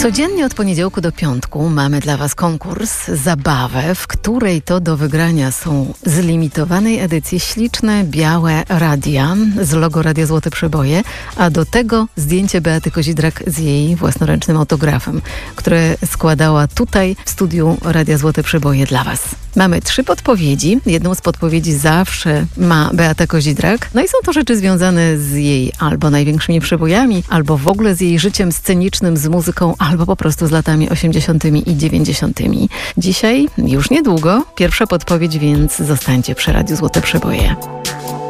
Codziennie od poniedziałku do piątku mamy dla Was konkurs, zabawę, w której to do wygrania są z limitowanej edycji śliczne, białe radia z logo Radia Złote Przeboje, a do tego zdjęcie Beaty Kozidrak z jej własnoręcznym autografem, które składała tutaj w studiu Radia Złote Przeboje dla Was. Mamy 3 podpowiedzi. Jedną z podpowiedzi zawsze ma Beata Kozidrak. No i są to rzeczy związane z jej albo największymi przebojami, albo w ogóle z jej życiem scenicznym, z muzyką, albo po prostu z latami 80. i 90. Dzisiaj, już niedługo, pierwsza podpowiedź, więc zostańcie przy Radiu Złote Przeboje.